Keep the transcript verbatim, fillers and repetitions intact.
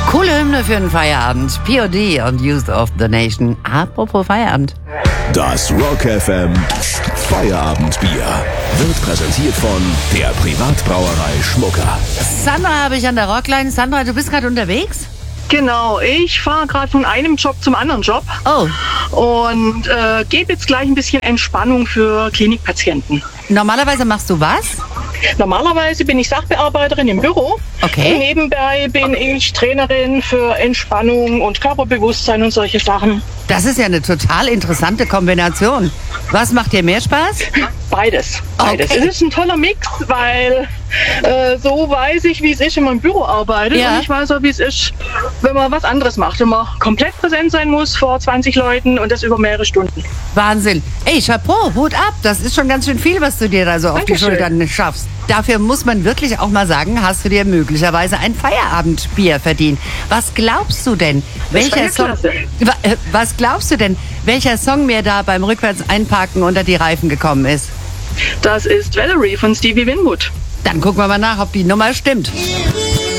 Coole Hymne für einen Feierabend. P O D und Youth of the Nation. Apropos Feierabend. Das Rock F M Feierabendbier wird präsentiert von der Privatbrauerei Schmucker. Sandra habe ich an der Rockline. Sandra, du bist gerade unterwegs? Genau, ich fahre gerade von einem Job zum anderen Job. Oh. Und äh, gebe jetzt gleich ein bisschen Entspannung für Klinikpatienten. Normalerweise machst du was? Normalerweise bin ich Sachbearbeiterin im Büro. Okay. Und nebenbei bin ich Trainerin für Entspannung und Körperbewusstsein und solche Sachen. Das ist ja eine total interessante Kombination. Was macht dir mehr Spaß? Beides. Beides. Okay. Es ist ein toller Mix, weil äh, so weiß ich, wie es ist, wenn man im Büro arbeitet. Ja. Und ich weiß auch, wie es ist, wenn man was anderes macht. Wenn man komplett präsent sein muss vor zwanzig Leuten und das über mehrere Stunden. Wahnsinn. Ey, Chapeau, Hut ab. Das ist schon ganz schön viel, was du dir da so auf die Dankeschön. Schultern schaffst. Dafür muss man wirklich auch mal sagen, hast du dir möglicherweise ein Feierabendbier verdient. Was glaubst du denn, welcher war ja Song, klasse. Wa- äh, was glaubst du denn, welcher Song mir da beim rückwärts einparken unter die Reifen gekommen ist? Das ist Valerie von Stevie Winwood. Dann gucken wir mal nach, ob die Nummer stimmt.